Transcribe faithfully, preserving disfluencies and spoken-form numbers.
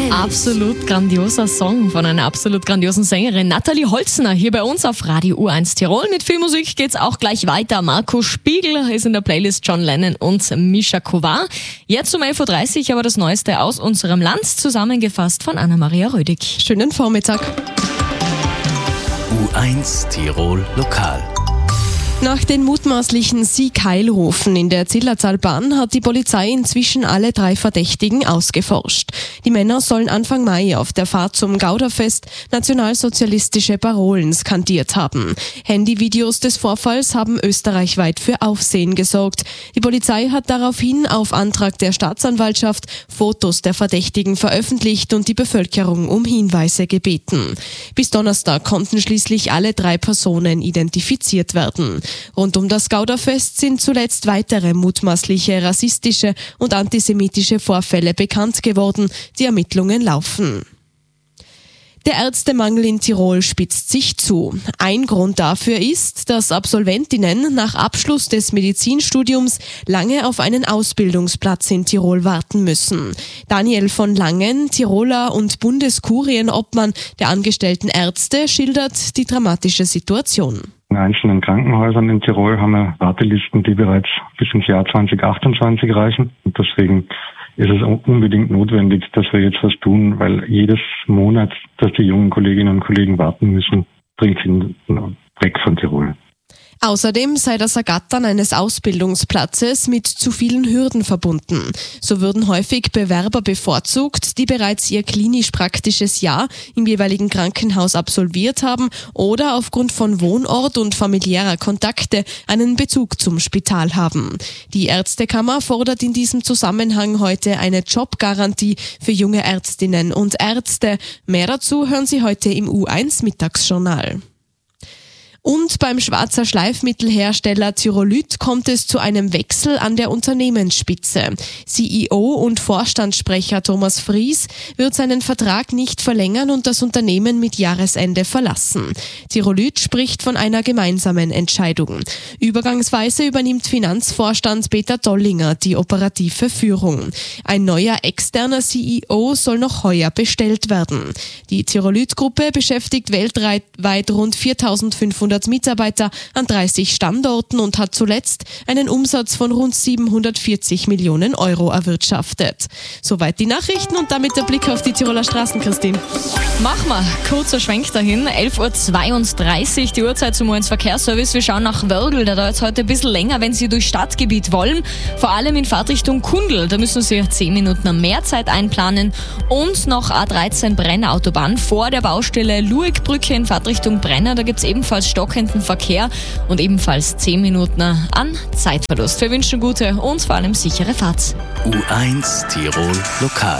eins. Absolut grandioser Song von einer absolut grandiosen Sängerin Nathalie Holzner hier bei uns auf Radio U eins Tirol. Mit viel Musik geht's auch gleich weiter. Marco Spiegel ist in der Playlist, John Lennon und Mischa Kovar. Jetzt um elf Uhr dreißig aber das Neueste aus unserem Land, zusammengefasst von Anna-Maria Rödig. Schönen Vormittag. U eins Tirol Lokal. Nach den mutmaßlichen Sieg-Heil-Rufen in der Zillertalbahn hat die Polizei inzwischen alle drei Verdächtigen ausgeforscht. Die Männer sollen Anfang Mai auf der Fahrt zum Gauderfest nationalsozialistische Parolen skandiert haben. Handyvideos des Vorfalls haben österreichweit für Aufsehen gesorgt. Die Polizei hat daraufhin auf Antrag der Staatsanwaltschaft Fotos der Verdächtigen veröffentlicht und die Bevölkerung um Hinweise gebeten. Bis Donnerstag konnten schließlich alle drei Personen identifiziert werden. Rund um das Gauderfest sind zuletzt weitere mutmaßliche rassistische und antisemitische Vorfälle bekannt geworden. Die Ermittlungen laufen. Der Ärztemangel in Tirol spitzt sich zu. Ein Grund dafür ist, dass Absolventinnen nach Abschluss des Medizinstudiums lange auf einen Ausbildungsplatz in Tirol warten müssen. Daniel von Langen, Tiroler und Bundeskurienobmann der angestellten Ärzte, schildert die dramatische Situation. In einzelnen Krankenhäusern in Tirol haben wir Wartelisten, die bereits bis ins Jahr zwanzig achtundzwanzig reichen. Und deswegen ist es unbedingt notwendig, dass wir jetzt was tun, weil jedes Monat, dass die jungen Kolleginnen und Kollegen warten müssen, bringt sie weg von Tirol. Außerdem sei das Ergattern eines Ausbildungsplatzes mit zu vielen Hürden verbunden. So würden häufig Bewerber bevorzugt, die bereits ihr klinisch-praktisches Jahr im jeweiligen Krankenhaus absolviert haben oder aufgrund von Wohnort und familiärer Kontakte einen Bezug zum Spital haben. Die Ärztekammer fordert in diesem Zusammenhang heute eine Jobgarantie für junge Ärztinnen und Ärzte. Mehr dazu hören Sie heute im U eins Mittagsjournal. Und beim Schwarzer Schleifmittelhersteller Tyrolyt kommt es zu einem Wechsel an der Unternehmensspitze. C E O und Vorstandssprecher Thomas Fries wird seinen Vertrag nicht verlängern und das Unternehmen mit Jahresende verlassen. Tyrolyt spricht von einer gemeinsamen Entscheidung. Übergangsweise übernimmt Finanzvorstand Peter Dollinger die operative Führung. Ein neuer externer C E O soll noch heuer bestellt werden. Die Tyrolyt-Gruppe beschäftigt weltweit rund viertausendfünfhundert Mitarbeiter an dreißig Standorten und hat zuletzt einen Umsatz von rund siebenhundertvierzig Millionen Euro erwirtschaftet. Soweit die Nachrichten und damit der Blick auf die Tiroler Straßen, Christine. Mach mal, kurzer Schwenk dahin, elf Uhr zweiunddreißig, die Uhrzeit zum U eins Verkehrsservice. Wir schauen nach Wörgl, da dauert es heute ein bisschen länger, wenn Sie durch Stadtgebiet wollen. Vor allem in Fahrtrichtung Kundl, da müssen Sie zehn Minuten mehr Zeit einplanen. Und noch A dreizehn Brenner Autobahn vor der Baustelle Luegbrücke in Fahrtrichtung Brenner, da gibt es ebenfalls stockenden Verkehr und ebenfalls zehn Minuten an Zeitverlust. Wir wünschen gute und vor allem sichere Fahrt. U eins Tirol Lokal.